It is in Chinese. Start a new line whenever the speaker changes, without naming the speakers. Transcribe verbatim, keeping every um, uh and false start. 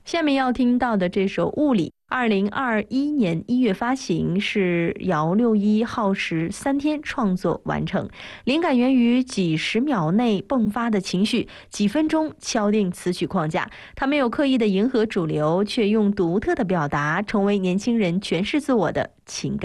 下面要听到的这首《物理》，二零二一年一月发行，是姚六一耗时三天创作完成，灵感源于几十秒内迸发的情绪，几分钟敲定词曲框架。他没有刻意的迎合主流，却用独特的表达，成为年轻人诠释自我的情感。